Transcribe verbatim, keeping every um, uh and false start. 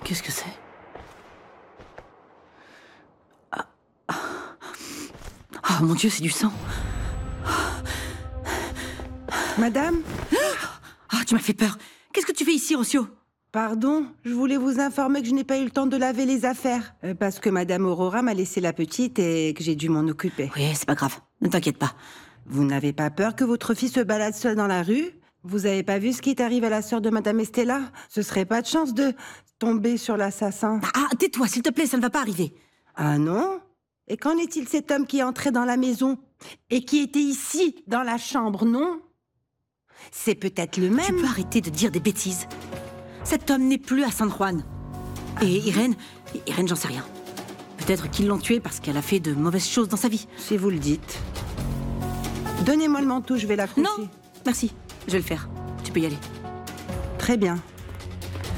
Qu'est-ce que c'est? Ah. Ah. Oh mon Dieu, c'est du sang. Madame? Ah, tu m'as fait peur. Qu'est-ce que tu fais ici, Rocio? Pardon, je voulais vous informer que je n'ai pas eu le temps de laver les affaires. Euh, parce que Madame Aurora m'a laissé la petite et que j'ai dû m'en occuper. Oui, c'est pas grave. Ne t'inquiète pas. Vous n'avez pas peur que votre fille se balade seule dans la rue? Vous avez pas vu ce qui est arrivé à la sœur de Madame Estella? Ce serait pas de chance de tomber sur l'assassin. Ah, tais-toi, s'il te plaît, ça ne va pas arriver. Ah non? Et qu'en est-il cet homme qui est entré dans la maison et qui était ici, dans la chambre, non? C'est peut-être le même. Tu peux arrêter de dire des bêtises. Cet homme n'est plus à San Juan. Et Irène, Irène, j'en sais rien. Peut-être qu'ils l'ont tuée parce qu'elle a fait de mauvaises choses dans sa vie. Si vous le dites. Donnez-moi le manteau, je vais l'accrocher. Non, merci, je vais le faire. Tu peux y aller. Très bien.